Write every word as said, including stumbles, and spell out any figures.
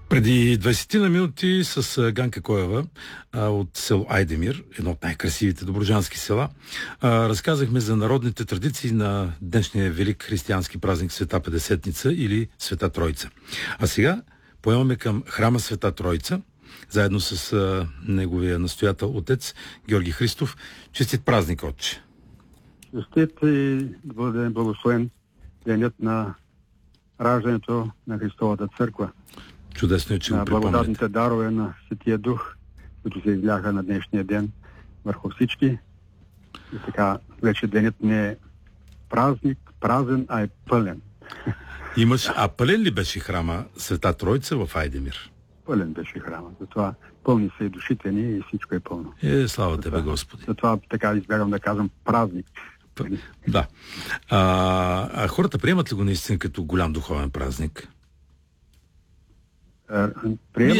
Преди двайсет на минути с Ганка Коева а, от село Айдемир, едно от най-красивите добруджански села, а, разказахме за народните традиции на днешния велик християнски празник Света Петдесетница или Света Троица. А сега поемаме към храма Света Троица, заедно с а, неговия настоятел отец Георги Христов. Честит празник, отче! Честит и да бъде благословен денят на раждането на Христовата църква. Чудесно е, че на го припомняте. благодатните дарове на Светия Дух, които се изляха на днешния ден върху всички. И така, вече денят не е празник, празен, а е пълен. Имаш, а пълен ли беше храма Света Троица в Айдемир? Пълен беше храма. Затова пълни са и душите ни и всичко е пълно. Е, слава Тебе, Господи. Затова така избягам да казвам празник. Да. А, а хората приемат ли го наистина като голям духовен празник? Приемат